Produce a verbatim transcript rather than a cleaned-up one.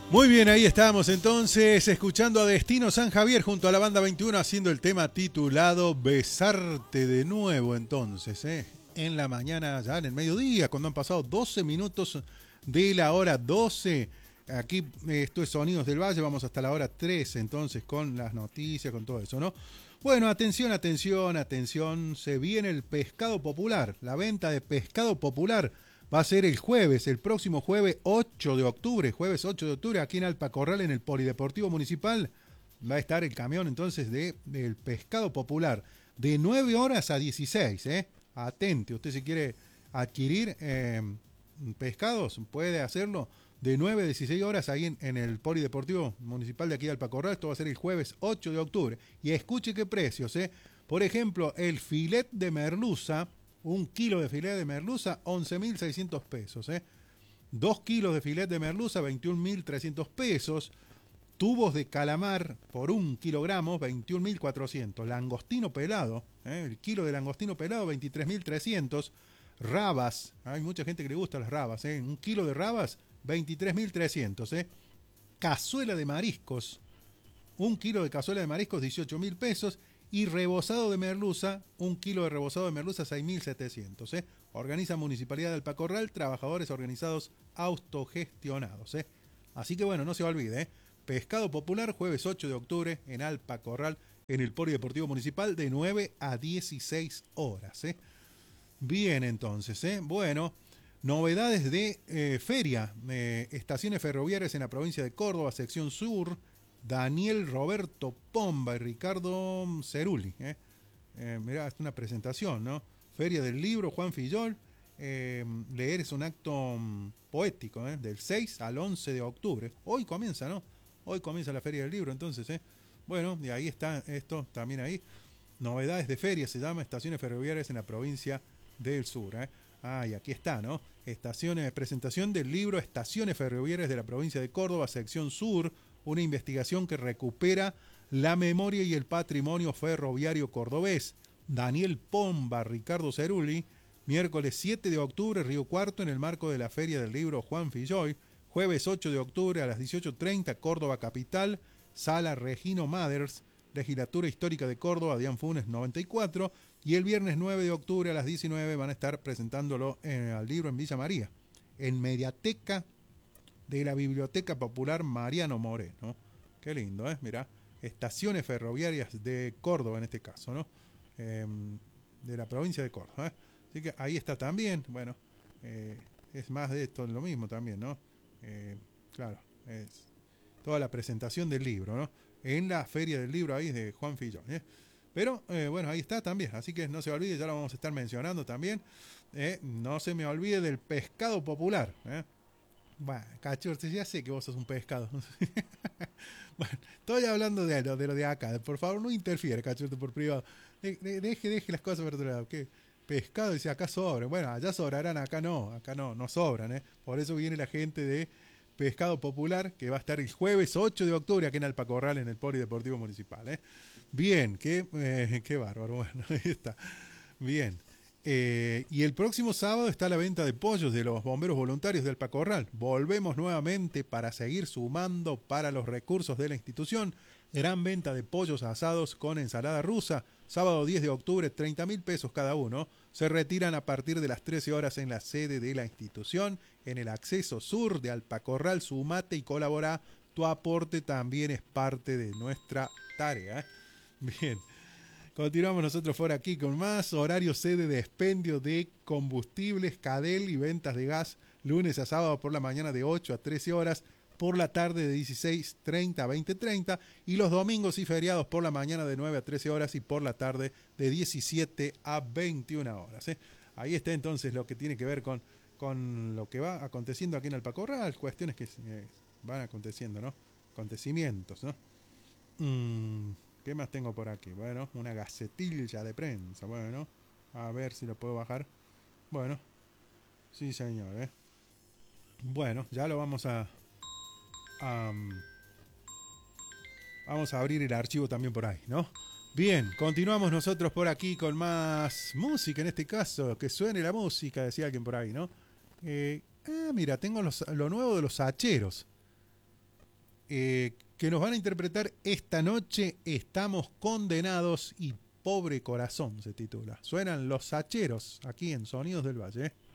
Muy bien, ahí estamos entonces escuchando a Destino San Javier junto a la banda veintiuno haciendo el tema titulado Besarte de nuevo entonces, ¿eh? En la mañana, ya en el mediodía, cuando han pasado doce minutos de la hora doce. Aquí eh, esto es Sonidos del Valle, vamos hasta la hora trece entonces con las noticias, con todo eso, ¿no? Bueno, atención, atención, atención, se viene el pescado popular, la venta de pescado popular. Va a ser el jueves, el próximo jueves ocho de octubre, jueves ocho de octubre, aquí en Alpacorral, en el Polideportivo Municipal. Va a estar el camión entonces de, del pescado popular, de nueve horas a dieciséis, ¿eh? Atente, usted si quiere adquirir eh, pescados, puede hacerlo de nueve a dieciséis horas ahí en, en el Polideportivo Municipal de aquí de Alpacorral. Esto va a ser el jueves ocho de octubre. Y escuche qué precios, ¿eh? Por ejemplo, el filet de merluza. Un kilo de filet de merluza, once mil seiscientos pesos. ¿eh? Dos kilos de filet de merluza, veintiún mil trescientos pesos. Tubos de calamar por un kilogramo, veintiún mil cuatrocientos. Langostino pelado, ¿eh? el kilo de langostino pelado, veintitrés mil trescientos. Rabas, hay mucha gente que le gusta las rabas. ¿eh? Un kilo de rabas, veintitrés mil trescientos. ¿eh? Cazuela de mariscos, un kilo de cazuela de mariscos, dieciocho mil pesos. Y rebozado de merluza, un kilo de rebozado de merluza, seis mil setecientos. ¿eh? Organiza Municipalidad de Alpacorral, trabajadores organizados autogestionados. ¿eh? Así que bueno, no se olvide, ¿eh? Pescado popular, jueves ocho de octubre en Alpacorral, en el Polideportivo Municipal, de nueve a dieciséis horas. ¿eh? Bien, entonces, ¿eh? bueno, novedades de eh, feria, eh, estaciones ferroviarias en la provincia de Córdoba, sección sur. Daniel Roberto Pomba y Ricardo Cerulli. ¿eh? Eh, mirá, es una presentación, ¿no? Feria del Libro, Juan Fillol. Eh, leer es un acto um, poético, ¿eh? Del seis al once de octubre. Hoy comienza, ¿no? Hoy comienza la Feria del Libro, entonces, ¿eh? Bueno, y ahí está esto también ahí. Novedades de feria, se llama Estaciones Ferroviarias en la provincia del sur. ¿eh? Ah, y aquí está, ¿no? Estaciones, presentación del libro Estaciones Ferroviarias de la provincia de Córdoba, sección sur. Una investigación que recupera la memoria y el patrimonio ferroviario cordobés. Daniel Pomba, Ricardo Cerulli, miércoles siete de octubre, Río Cuarto, en el marco de la Feria del Libro Juan Filloy. Jueves ocho de octubre a las dieciocho treinta, Córdoba Capital, Sala Regino Mathers, Legislatura Histórica de Córdoba, Dian Funes noventa y cuatro. Y el viernes nueve de octubre a las diecinueve van a estar presentándolo en, al libro en Villa María, en Mediateca de la Biblioteca Popular Mariano Moreno. Qué lindo, ¿eh? Mirá, estaciones ferroviarias de Córdoba en este caso, ¿no? Eh, de la provincia de Córdoba. ¿eh? Así que ahí está también, bueno, eh, es más de esto, lo mismo también, ¿no? Eh, claro, es toda la presentación del libro, ¿no? En la Feria del Libro ahí de Juan Fillón, ¿eh? Pero, eh, bueno, ahí está también, así que no se olvide, ya lo vamos a estar mencionando también. ¿eh? No se me olvide del pescado popular, ¿eh? Bueno, Cachorte, ya sé que vos sos un pescado. Bueno, estoy hablando de lo de, lo de acá. Por favor, no interfiere, Cachorte, por privado. De, de, deje, deje las cosas por otro lado. ¿Qué? Pescado, dice, acá sobran. Bueno, allá sobrarán, acá no. Acá no, no sobran. ¿eh? Por eso viene la gente de Pescado Popular, que va a estar el jueves ocho de octubre aquí en Alpacorral, en el Polideportivo Municipal. ¿eh? Bien, qué, eh, qué bárbaro. Bueno, ahí está. Bien. Eh, y el próximo sábado está la venta de pollos de los bomberos voluntarios del Alpacorral. Volvemos nuevamente para seguir sumando para los recursos de la institución. Gran venta de pollos asados con ensalada rusa. Sábado diez de octubre, treinta mil pesos cada uno. Se retiran a partir de las trece horas en la sede de la institución. En el acceso sur de Alpacorral, sumate y colabora. Tu aporte también es parte de nuestra tarea. Bien. Continuamos nosotros por aquí con más. Horario sede de expendio de combustibles, Cadel y ventas de gas. Lunes a sábado por la mañana de ocho a trece horas. Por la tarde de dieciséis treinta a veinte treinta. Y los domingos y feriados por la mañana de nueve a trece horas. Y por la tarde de diecisiete a veintiuna horas. ¿eh? Ahí está entonces lo que tiene que ver con, con lo que va aconteciendo aquí en Alpacorral. Cuestiones que eh, van aconteciendo, ¿no? Acontecimientos, ¿no? Mmm... ¿Qué más tengo por aquí? Bueno, una gacetilla de prensa. Bueno, a ver si lo puedo bajar. Bueno, sí señor, ¿eh? Bueno, ya lo vamos a, a... Vamos a abrir el archivo también por ahí, ¿no? Bien, continuamos nosotros por aquí con más música, en este caso, que suene la música, decía alguien por ahí, ¿no? Eh, ah, mira, tengo los, lo nuevo de los hacheros. eh, que nos van a interpretar esta noche. Estamos condenados y Pobre Corazón se titula. Suenan Los Hacheros aquí en Sonidos del Valle.